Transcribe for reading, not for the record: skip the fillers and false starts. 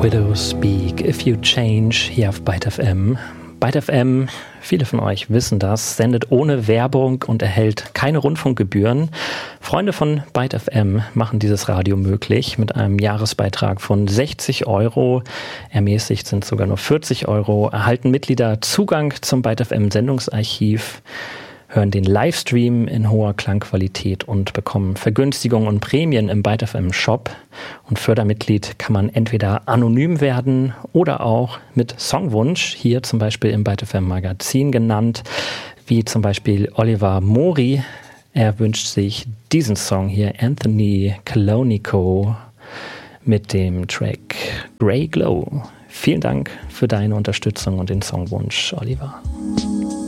Widows Speak, If You Change, hier auf Byte FM. Byte FM, viele von euch wissen das, sendet ohne Werbung und erhält keine Rundfunkgebühren. Freunde von Byte FM machen dieses Radio möglich mit einem Jahresbeitrag von 60 €. Ermäßigt sind sogar nur 40 €. Erhalten Mitglieder Zugang zum Byte FM Sendungsarchiv, hören den Livestream in hoher Klangqualität und bekommen Vergünstigungen und Prämien im Byte FM Shop. Und Fördermitglied kann man entweder anonym werden oder auch mit Songwunsch, hier zum Beispiel im Byte FM Magazin genannt, wie zum Beispiel Oliver Mori. Er wünscht sich diesen Song hier, Anthony Colonico, mit dem Track Grey Glow. Vielen Dank für deine Unterstützung und den Songwunsch, Oliver.